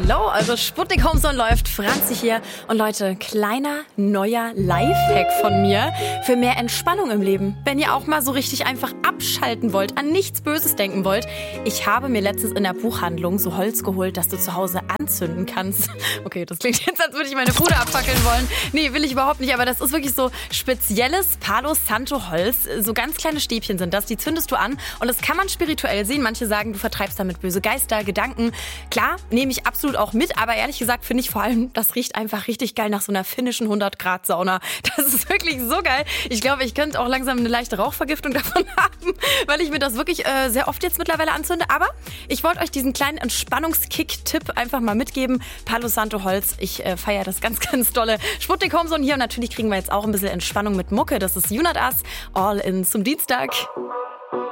Hallo, eure Sputnik Homezone läuft. Franzi hier. Und Leute, kleiner, neuer Lifehack von mir für mehr Entspannung im Leben. Wenn ihr auch mal so richtig einfach abschalten wollt, an nichts Böses denken wollt. Ich habe mir letztens in der Buchhandlung so Holz geholt, das du zu Hause anzünden kannst. Okay, das klingt jetzt, als würde ich meine Bude abfackeln wollen. Nee, will ich überhaupt nicht. Aber das ist wirklich so spezielles Palo Santo Holz. So ganz kleine Stäbchen sind das. Die zündest du an. Und das kann man spirituell sehen. Manche sagen, du vertreibst damit böse Geister, Gedanken. Klar, nehme ich absolut auch mit, aber ehrlich gesagt finde ich vor allem, das riecht einfach richtig geil nach so einer finnischen 100-Grad-Sauna. Das ist wirklich so geil. Ich glaube, ich könnte auch langsam eine leichte Rauchvergiftung davon haben, weil ich mir das wirklich sehr oft jetzt mittlerweile anzünde. Aber ich wollte euch diesen kleinen Entspannungskick-Tipp einfach mal mitgeben. Palo Santo Holz, ich feiere das ganz, ganz dolle. Sputnik Homezone hier und natürlich kriegen wir jetzt auch ein bisschen Entspannung mit Mucke. Das ist You Not Us, All In zum Dienstag.